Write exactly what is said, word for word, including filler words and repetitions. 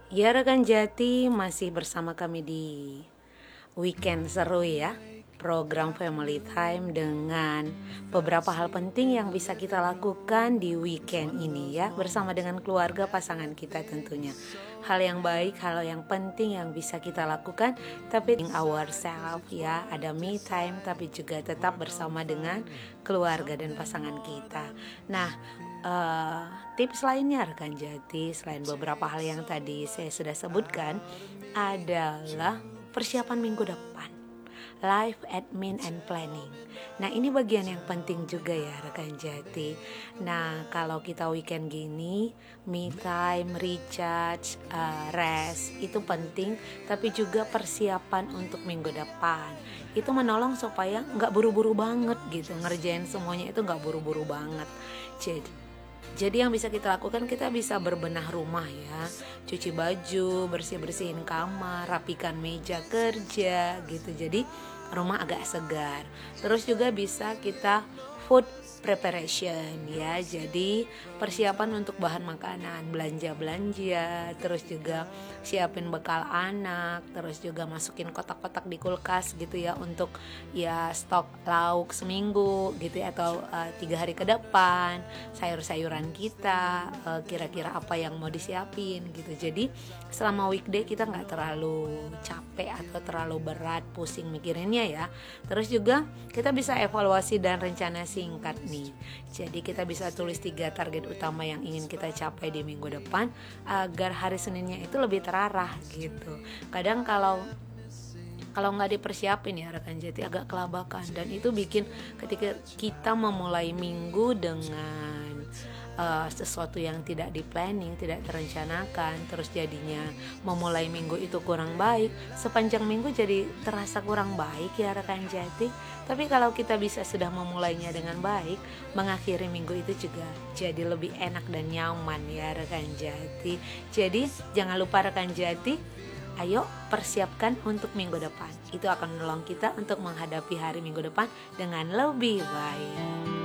Ya rekan Jati, masih bersama kami di Weekend Seru ya, program Family Time dengan beberapa hal penting yang bisa kita lakukan di weekend ini ya, bersama dengan keluarga pasangan kita tentunya. Hal yang baik, hal yang penting yang bisa kita lakukan, tapi in ourselves ya, ada me time tapi juga tetap bersama dengan keluarga dan pasangan kita. Nah, uh, tips lainnya rekan Jati, selain beberapa hal yang tadi saya sudah sebutkan, adalah persiapan minggu depan, life admin and planning. Nah ini bagian yang penting juga ya rekan Jati. Nah kalau kita weekend gini, me time, recharge, uh, rest itu penting. Tapi juga persiapan untuk minggu depan itu menolong supaya nggak buru-buru banget gitu, ngerjain semuanya itu nggak buru-buru banget. Jadi Jadi yang bisa kita lakukan, kita bisa berbenah rumah ya, cuci baju, bersih-bersihin kamar, rapikan meja kerja gitu. Jadi rumah agak segar. Terus juga bisa kita food preparation ya. Jadi persiapan untuk bahan makanan, belanja-belanja, terus juga siapin bekal anak, terus juga masukin kotak-kotak di kulkas gitu ya untuk ya stok lauk seminggu gitu ya, atau uh, tiga hari ke depan, sayur-sayuran kita, uh, kira-kira apa yang mau disiapin gitu. Jadi selama weekday kita nggak terlalu capek atau terlalu berat pusing mikirinnya ya. Terus juga kita bisa evaluasi dan rencana singkat nih. Jadi kita bisa tulis tiga target utama yang ingin kita capai di minggu depan agar hari Seninnya itu lebih terarah gitu. Kadang kalau kalau nggak dipersiapin ya rekan Jati agak kelabakan, dan itu bikin ketika kita memulai minggu dengan uh, sesuatu yang tidak di planning, tidak terencanakan, terus jadinya memulai minggu itu kurang baik, sepanjang minggu jadi terasa kurang baik ya rekan Jati. Tapi kalau kita bisa sudah memulainya dengan baik, mengakhiri minggu itu juga jadi lebih enak dan nyaman ya rekan Jati. Jadi jangan lupa rekan Jati, ayo persiapkan untuk minggu depan. Itu akan menolong kita untuk menghadapi hari minggu depan dengan lebih baik.